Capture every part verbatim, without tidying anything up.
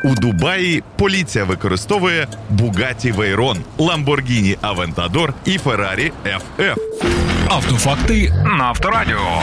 У Дубаї поліція використовує Bugatti Veyron, Lamborghini Aventador і Ferrari еф еф. Автофакти на Авторадіо.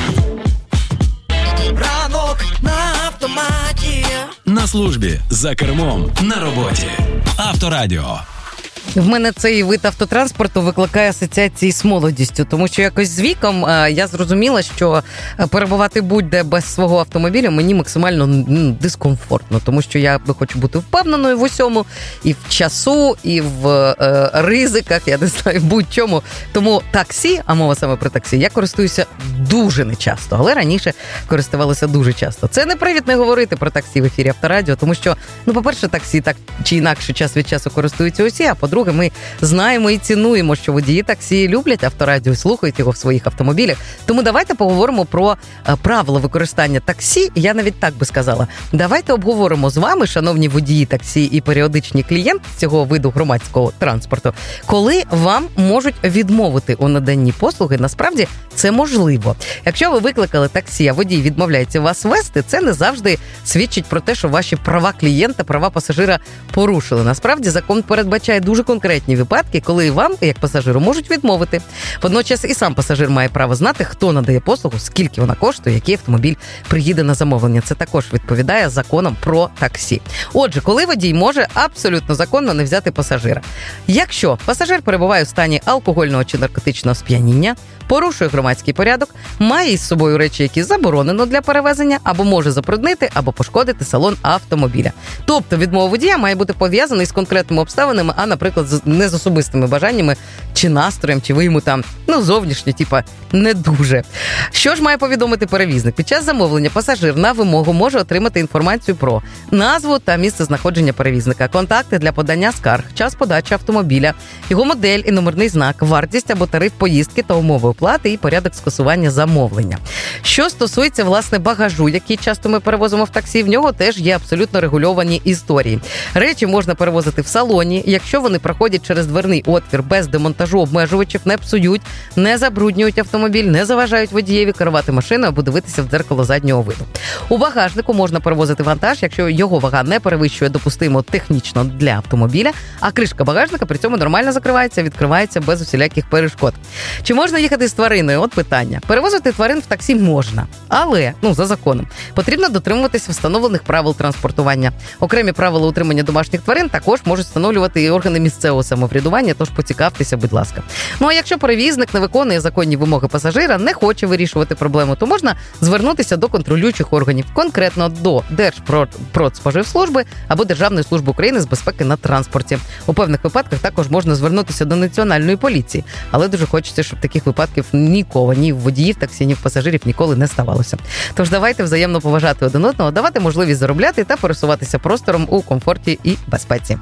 Ранок на автоматі. На службі, за кермом, на роботі. Авторадіо. В мене цей вид автотранспорту викликає асоціації з молодістю, тому що якось з віком я зрозуміла, що перебувати будь-де без свого автомобіля мені максимально дискомфортно, тому що я хочу бути впевненою в усьому, і в часу, і в е, ризиках, я не знаю, будь-чому. Тому таксі, а мова саме про таксі, я користуюся дуже нечасто, але раніше користувалася дуже часто. Це не привід не говорити про таксі в ефірі Авторадіо, тому що, ну, по-перше, таксі так чи інакше час від часу користуються усі, а по-друге, Друге, ми знаємо і цінуємо, що водії таксі люблять Авторадіо, слухають його в своїх автомобілях. Тому давайте поговоримо про правила використання таксі. Я навіть так би сказала. Давайте обговоримо з вами, шановні водії таксі і періодичні клієнти цього виду громадського транспорту, коли вам можуть відмовити у наданні послуги. Насправді, це можливо. Якщо ви викликали таксі, а водій відмовляється вас вести, це не завжди свідчить про те, що ваші права клієнта, права пасажира порушили. Насправді, закон передбачає дуже конкретні випадки, коли вам, як пасажиру, можуть відмовити. Водночас і сам пасажир має право знати, хто надає послугу, скільки вона коштує, який автомобіль приїде на замовлення. Це також відповідає законам про таксі. Отже, коли водій може абсолютно законно не взяти пасажира? Якщо пасажир перебуває в стані алкогольного чи наркотичного сп'яніння, порушує громадський порядок, має із собою речі, які заборонено для перевезення, або може забруднити, або пошкодити салон автомобіля. Тобто відмова водія має бути пов'язана із конкретними обставинами, а, наприклад, не з особистими бажаннями чи настроєм, чи ви йому там, ну, зовнішньо, типа, не дуже. Що ж має повідомити перевізник? Під час замовлення пасажир на вимогу може отримати інформацію про назву та місце знаходження перевізника, контакти для подання скарг, час подачі автомобіля, його модель і номерний знак, вартість або тариф поїздки та умови оплати і порядок скасування замовлення. Що стосується, власне, багажу, який часто ми перевозимо в таксі, в нього теж є абсолютно регульовані історії. Речі можна перевозити в салоні, якщо вони проходять через дверний отвір без демонтажу обмежувачів, не псують, не забруднюють автомобіль, не заважають водієві керувати машиною або дивитися в дзеркало заднього виду. У багажнику можна перевозити вантаж, якщо його вага не перевищує допустимо технічно для автомобіля, а кришка багажника при цьому нормально закривається, відкривається без усіляких перешкод. Чи можна їхати з твариною? От питання. Перевозити тварин в таксі можна, але, ну, за законом, потрібно дотримуватися встановлених правил транспортування. Окремі правила утримання домашніх тварин також можуть встановлювати і органи місцевого самоврядування, тож поцікавтеся, будь ласка. Ну, а якщо перевізник не виконує законні вимоги пасажира, не хоче вирішувати проблему, то можна звернутися до контролюючих органів, конкретно до Держпродспоживслужби або Державної служби України з безпеки на транспорті. У певних випадках також можна звернутися до Національної поліції, але дуже хочеться, щоб таких випадків ніколи, ні в водіїв таксі, ні в пасажирів ніколи не ставалося. Тож давайте взаємно поважати один одного, давати можливість заробляти та пересуватися простором у комфорті і безпеці.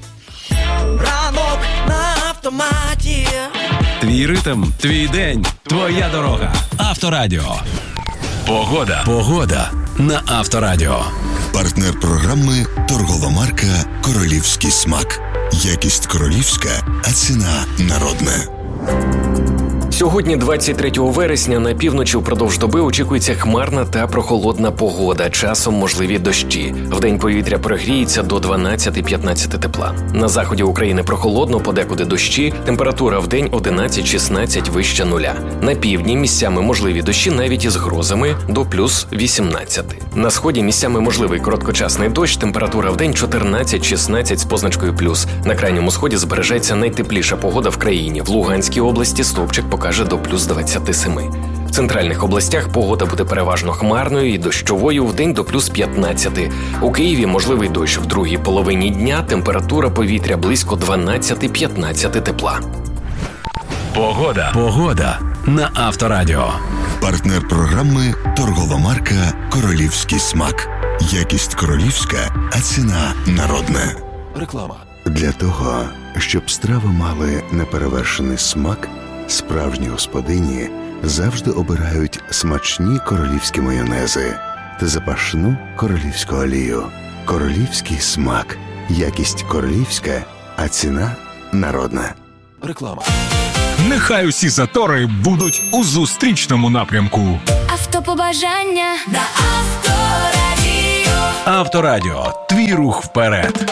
Ранок на автоматі. Твій ритм, твій день, твоя дорога. Авторадіо. Погода. Погода на Авторадіо. Партнер програми торгова марка «Королівський смак». Якість королівська, а ціна народна. Сьогодні, двадцять третього вересня, на півночі впродовж доби очікується хмарна та прохолодна погода, часом можливі дощі. Вдень повітря прогріється до дванадцять-п'ятнадцять тепла. На заході України прохолодно, подекуди дощі, температура вдень одинадцять-шістнадцять вище нуля. На півдні місцями можливі дощі навіть із грозами до плюс вісімнадцять. На сході місцями можливий короткочасний дощ, температура вдень чотирнадцять-шістнадцять з позначкою плюс. На крайньому сході збережеться найтепліша погода в країні. В Луганській області стовпчик покаже до плюс двадцять сім. В центральних областях погода буде переважно хмарною і дощовою, вдень до плюс п'ятнадцять. У Києві можливий дощ в другій половині дня, температура повітря близько дванадцять-п'ятнадцять тепла. Погода. Погода на Авторадіо. Партнер програми торгова марка «Королівський смак». Якість королівська, а ціна народна. Реклама. Для того, щоб страви мали неперевершений смак, справжні господині завжди обирають смачні королівські майонези та запашну королівську олію. Королівський смак. Якість королівська, а ціна народна. Реклама. Нехай усі затори будуть у зустрічному напрямку. Автопобажання на Авторадіо. Авторадіо. Твій рух вперед.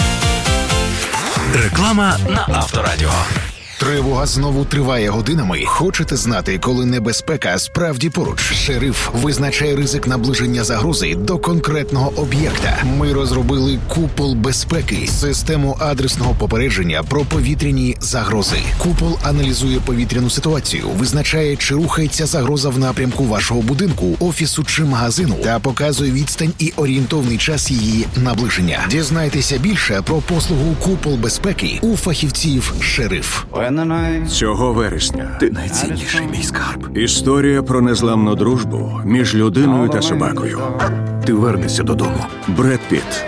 Реклама на Авторадіо. Тривога знову триває годинами. Хочете знати, коли небезпека справді поруч? Шериф визначає ризик наближення загрози до конкретного об'єкта. Ми розробили купол безпеки – систему адресного попередження про повітряні загрози. Купол аналізує повітряну ситуацію, визначає, чи рухається загроза в напрямку вашого будинку, офісу чи магазину, та показує відстань і орієнтовний час її наближення. Дізнайтеся більше про послугу купол безпеки у фахівців «Шериф». Цього вересня ти найцінніший мій скарб. Історія про незламну дружбу між людиною та собакою. Ти вернешся додому. Бред Пітт.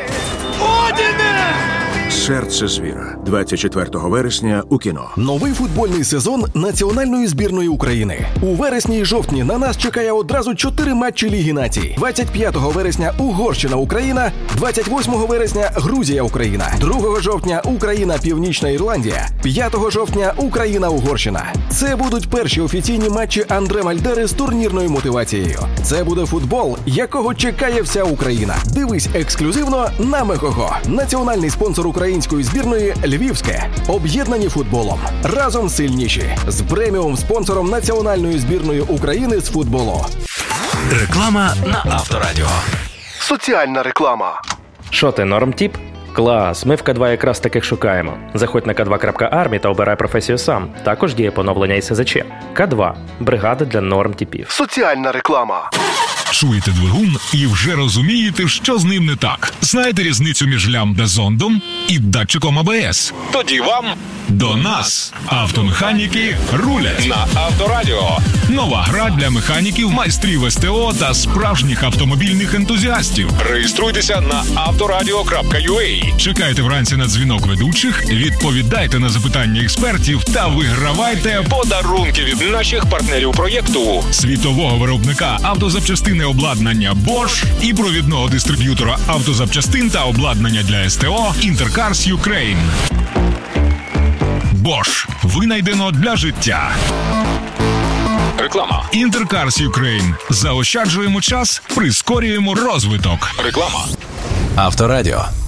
Серце звіра. двадцять четвертого вересня у кіно. Новий футбольний сезон національної збірної України. У вересні і жовтні на нас чекає одразу чотири матчі Ліги націй. двадцять п'ятого вересня Угорщина-Україна, двадцять восьмого вересня Грузія-Україна, другого жовтня Україна-Північна Ірландія, п'ятого жовтня Україна-Угорщина. Це будуть перші офіційні матчі Андре Мальдери з турнірною мотивацією. Це буде футбол, якого чекає вся Україна. Дивись ексклюзивно на Мегого. Національний спонсор української збірної Львівське. Об'єднані футболом. Разом сильніші. З преміум-спонсором національної збірної України з футболу. Реклама на Авторадіо. Соціальна реклама. Що ти, нормтіп? Клас, ми в К два якраз таких шукаємо. Заходь на ка два крапка армі та обирай професію сам. Також діє поновлення ес зет че. К два. Бригада для нормтіпів. Соціальна реклама. Чуєте двигун і вже розумієте, що з ним не так. Знаєте різницю між лямбда-зондом і датчиком а бе ес? Тоді вам до нас. Автомеханіки рулять на Авторадіо. Нова гра для механіків, майстрів ес те о та справжніх автомобільних ентузіастів. Реєструйтеся на авторадіо крапка ю а. Чекайте вранці на дзвінок ведучих, відповідайте на запитання експертів та вигравайте подарунки від наших партнерів проєкту. Світового виробника автозапчастини обладнання Bosch і провідного дистриб'ютора автозапчастин та обладнання для ес те о Intercars Ukraine. Bosch. Винайдено для життя. Реклама. Intercars Ukraine. Заощаджуємо час, прискорюємо розвиток. Реклама. Авторадіо.